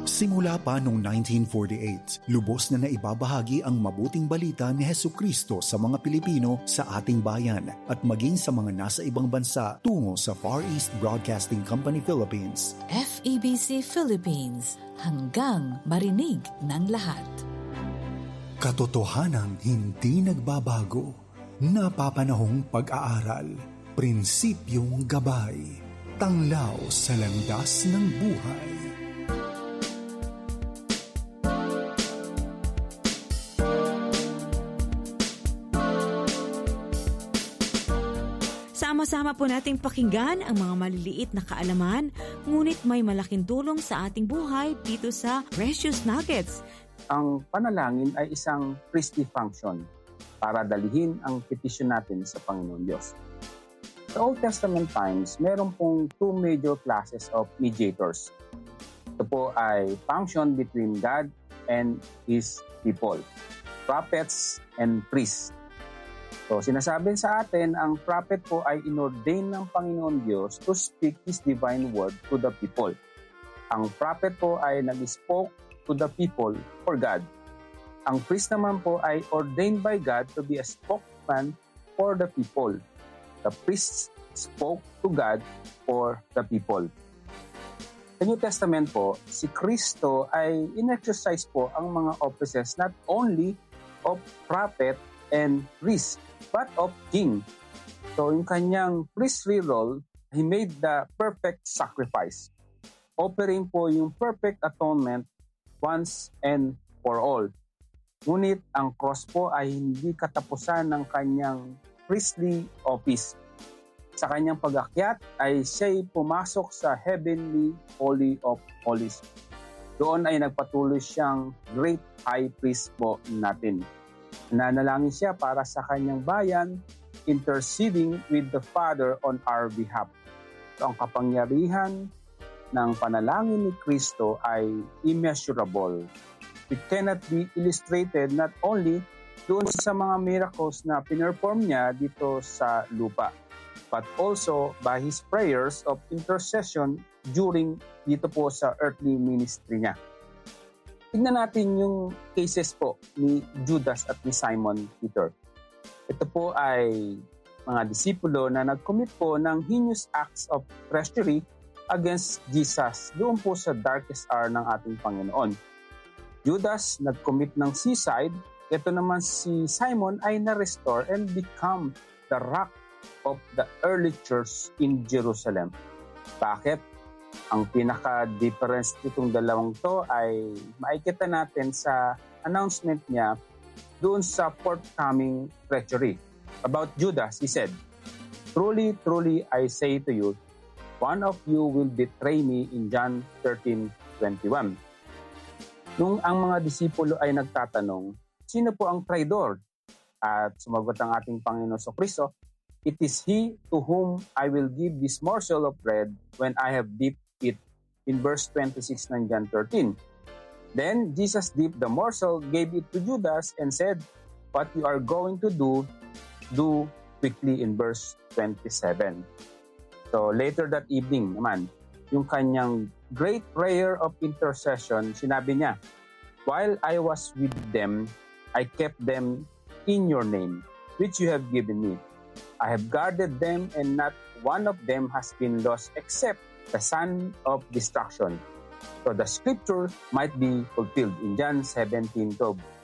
Simula pa noong 1948, lubos na naibabahagi ang mabuting balita ni Hesukristo sa mga Pilipino sa ating bayan at maging sa mga nasa ibang bansa tungo sa Far East Broadcasting Company Philippines. FEBC Philippines, hanggang marinig ng lahat. Katotohanang hindi nagbabago, napapanahong pag-aaral, prinsipyong gabay, tanglaw sa landas ng buhay. Sama-sama po nating pakinggan ang mga maliliit na kaalaman, ngunit may malaking tulong sa ating buhay dito sa Precious Nuggets. Ang panalangin ay isang priestly function para dalihin ang petisyon natin sa Panginoon Diyos. Sa Old Testament times, meron pong two major classes of mediators. Ito po ay function between God and His people, prophets and priests. So, sinasabi sa atin, ang prophet po ay inordain ng Panginoon Diyos to speak His divine word to the people. Ang prophet po ay nag-spoke to the people for God. Ang priest naman po ay ordained by God to be a spokesman for the people. The priest spoke to God for the people. Sa New Testament po, si Kristo ay in-exercise po ang mga offices not only of prophet and priest, but of king. So, yung kanyang priestly role, He made the perfect sacrifice. Offering po yung perfect atonement once and for all. Ngunit ang cross po ay hindi katapusan ng kanyang priestly office. Sa kanyang pag-akyat ay siya'y pumasok sa heavenly holy of holies. Doon ay nagpatuloy siyang great high priest po natin. Nanalangin siya para sa kanyang bayan, interceding with the Father on our behalf. So, ang kapangyarihan ng panalangin ni Kristo ay immeasurable. It cannot be illustrated not only doon sa mga miracles na pinerform niya dito sa lupa, but also by His prayers of intercession during dito po sa earthly ministry niya. Tignan natin yung cases po ni Judas at ni Simon Peter. Ito po ay mga disipulo na nag-commit po ng heinous acts of treachery against Jesus doon po sa darkest hour ng ating Panginoon. Judas nag-commit ng suicide. Ito naman si Simon ay na-restore and become the rock of the early church in Jerusalem. Bakit? Ang pinaka-difference nitong dalawang to ay makikita natin sa announcement niya doon sa forthcoming treachery. About Judas, he said, "Truly, truly, I say to you, one of you will betray me," in John 13:21. Nung ang mga disipulo ay nagtatanong, sino po ang traidor? At sumagot ang ating Panginoon Kristo, "It is he to whom I will give this morsel of bread when I have dipped it," in verse 26 ng John 13. Then Jesus dipped the morsel, gave it to Judas, and said, "What you are going to do quickly," in verse 27. So later that evening naman, yung kanyang great prayer of intercession, sinabi niya, "While I was with them, I kept them in your name, which you have given me. I have guarded them, and not one of them has been lost except the son of destruction, so the scripture might be fulfilled," in John 17:12.